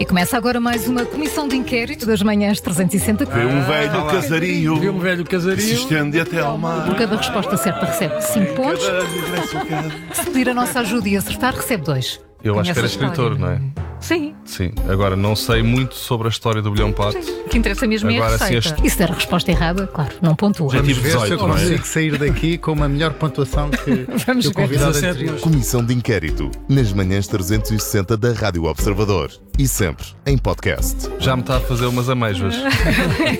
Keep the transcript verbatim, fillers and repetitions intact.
começa agora mais uma comissão de inquérito das manhãs trezentos e sessenta. Vê um velho Ah, casario, Vê um velho se casario. estende até ao mar. Por cada resposta certa recebe cinco pontos. Cada regresso a casa. Se pedir a nossa ajuda e acertar, recebe dois. Eu acho que era Conhece a escritor, não é? Sim, Sim. Agora, não sei muito sobre a história do bilhão pato. o que interessa mesmo é a Agora, se receita. este- E se der a resposta errada, claro, não pontua. Já Vamos tive ver se eu dezoito, não é? consigo sair daqui com uma melhor pontuação que, Vamos que o ver. convidado dezassete, anterior. mas- Comissão de Inquérito, nas manhãs trezentos e sessenta da Rádio Observador e sempre em podcast. Já me está a fazer umas amêijoas.